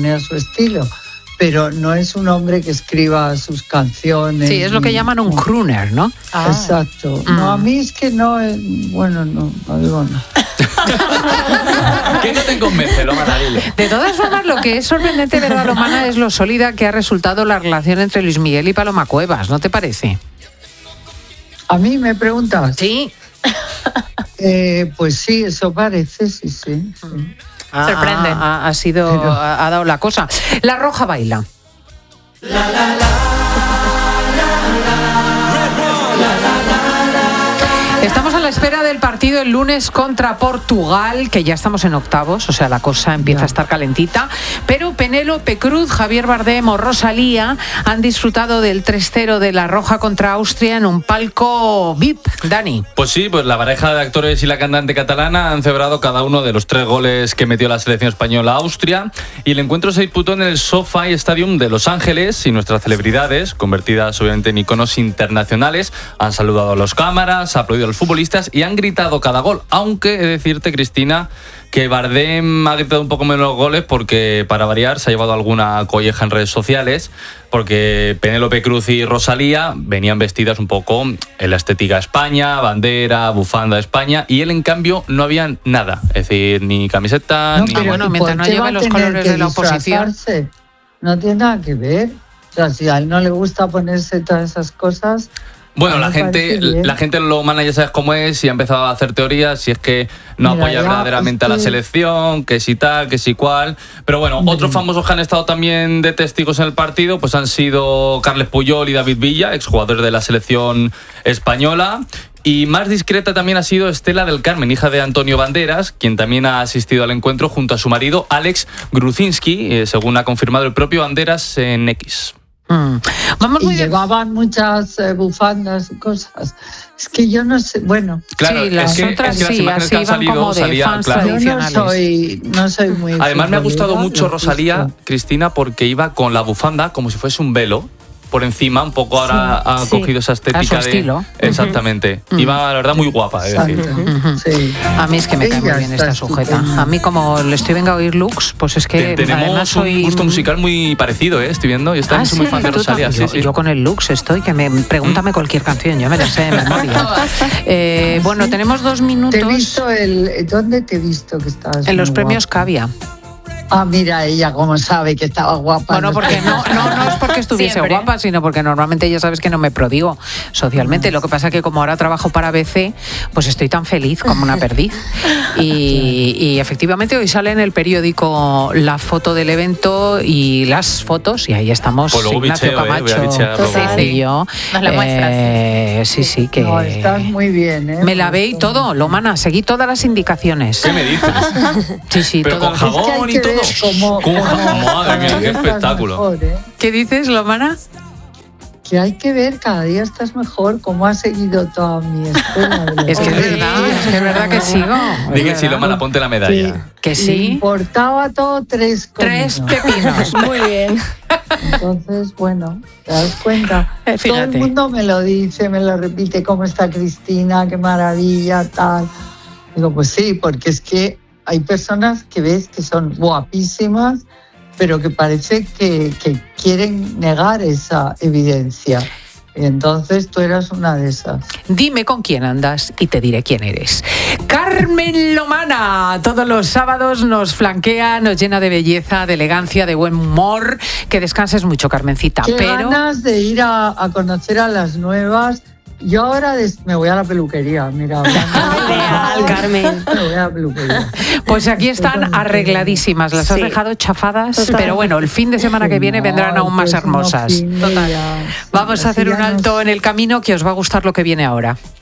pone a su estilo. Pero no es un hombre que escriba sus canciones. Sí, es lo que llaman un crooner, ¿no? Exacto. No, a mí es que no, bueno, no digo nada. ¿Qué no te convence, Lomana? De todas formas, lo que es sorprendente, ¿verdad, Lomana? Es lo sólida que ha resultado la relación entre Luis Miguel y Paloma Cuevas, ¿no te parece? ¿A mí me preguntas? Sí. Pues sí, eso parece, sí. Sorprende. Ha dado la cosa. La Roja baila. Estamos a la espera del partido el lunes contra Portugal, que ya estamos en octavos, o sea, la cosa empieza a estar calentita. Pero Penélope Cruz, Javier Bardem o Rosalía han disfrutado del 3-0 de La Roja contra Austria en un palco VIP. Dani. Pues sí, pues la pareja de actores y la cantante catalana han celebrado cada uno de los 3 goles que metió la selección española a Austria, y el encuentro se disputó en el SoFi Stadium de Los Ángeles, y nuestras celebridades, convertidas obviamente en iconos internacionales, han saludado a los cámaras, aplaudido a los futbolistas y han gritado cada gol, aunque he de decirte, Cristina, que Bardem ha gritado un poco menos los goles porque, para variar, se ha llevado alguna colleja en redes sociales, porque Penélope Cruz y Rosalía venían vestidas un poco en la estética España, bandera, bufanda de España, y él, en cambio, no había nada, es decir, ni camiseta, ni... Bueno, mientras no lleve los colores de la oposición. No tiene nada que ver. O sea, si a él no le gusta ponerse todas esas cosas... Bueno, la gente Lomana ya sabes cómo es, y ha empezado a hacer teorías, si es que no apoya verdaderamente a la selección, que si tal, que si cual. Pero bueno, otros famosos que han estado también de testigos en el partido pues han sido Carles Puyol y David Villa, exjugadores de la selección española. Y más discreta también ha sido Estela del Carmen, hija de Antonio Banderas, quien también ha asistido al encuentro junto a su marido Alex Gruzinski, según ha confirmado el propio Banderas en X. Llevaban muchas bufandas y cosas. Es que yo no sé, bueno. Claro, sí, las otras las imágenes que han salido salían, claro. Yo no soy muy... Además me ha gustado mucho Rosalía, Cristina, porque iba con la bufanda como si fuese un velo por encima, un poco ahora ha cogido esa estética a su estilo. Exactamente. Iba, la verdad, muy guapa, es decir. Sí. A mí es que me cae muy bien esta sujeta. A mí, como le estoy venga a oír looks, pues es que tenemos un gusto musical muy parecido, estoy viendo, y estoy muy fan de Rosalía. Yo con el looks estoy, que pregúntame cualquier canción, yo me la sé de memoria. Bueno, tenemos 2 minutos. Te he visto ¿dónde te he visto que estabas? En los premios Cavia. Ah, mira ella cómo sabe que estaba guapa. Bueno, porque no es porque estuviese guapa, sino porque normalmente ya sabes que no me prodigo socialmente. Lo que pasa es que como ahora trabajo para ABC, pues estoy tan feliz como una perdiz. Y efectivamente hoy sale en el periódico la foto del evento y las fotos, y ahí estamos, pues Ignacio Camacho y yo. Nos la muestras. Sí, que... No, estás muy bien, ¿eh? Me lavé y todo, Lomana, seguí todas las indicaciones. ¿Qué me dices? Sí, pero todo. con jabón y todo. Madre mía, qué espectáculo. Mejor, ¿eh? ¿Qué dices, Lomana? Que hay que ver, cada día estás mejor, como has seguido toda mi escuela. Es que es verdad que sigo. Dije, sí, Lomana, ponte la medalla. Sí. Que sí. Le importaba todo 3 pepinos. Muy bien. Entonces, bueno, te das cuenta. Fíjate. Todo el mundo me lo dice, me lo repite, cómo está Cristina, qué maravilla, tal. Digo, pues sí, porque es que hay personas que ves que son guapísimas, pero que parece que quieren negar esa evidencia. Y entonces tú eras una de esas. Dime con quién andas y te diré quién eres. Carmen Lomana, todos los sábados nos flanquea, nos llena de belleza, de elegancia, de buen humor. Que descanses mucho, Carmencita. Qué ganas de ir a conocer a las nuevas. Yo ahora me voy a la peluquería, mira. Ideal, Carmen. Me voy a la peluquería. Pues aquí están arregladísimas, las has dejado chafadas, total. Pero bueno, el fin de semana que viene vendrán aún más hermosas. Total. Vamos a hacer un alto en el camino, que os va a gustar lo que viene ahora.